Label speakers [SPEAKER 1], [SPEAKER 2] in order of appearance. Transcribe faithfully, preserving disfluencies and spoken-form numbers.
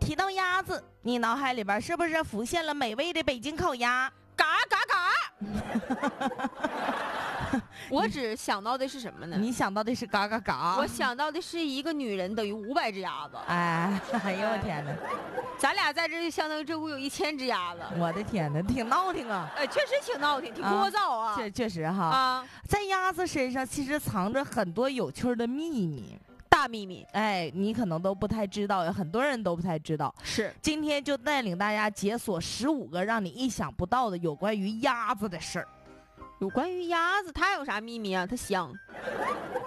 [SPEAKER 1] 提到鸭子，你脑海里边是不是浮现了美味的北京烤鸭？
[SPEAKER 2] 嘎嘎嘎！我只想到的是什么呢？
[SPEAKER 1] 你想到的是嘎嘎嘎。
[SPEAKER 2] 我想到的是一个女人等于五百只鸭子。
[SPEAKER 1] 哎，哎呦我天哪！
[SPEAKER 2] 咱俩在这就相当于这屋有一千只鸭子。
[SPEAKER 1] 我的天哪，挺闹挺啊！
[SPEAKER 2] 呃，确实挺闹挺，挺聒噪啊。
[SPEAKER 1] 确确实哈
[SPEAKER 2] 啊，
[SPEAKER 1] 在鸭子身上其实藏着很多有趣的秘密。
[SPEAKER 2] 大秘密，
[SPEAKER 1] 哎，你可能都不太知道，有很多人都不太知道。
[SPEAKER 2] 是，
[SPEAKER 1] 今天就带领大家解锁十五个让你意想不到的有关于鸭子的事儿。
[SPEAKER 2] 有关于鸭子，它有啥秘密啊？它香。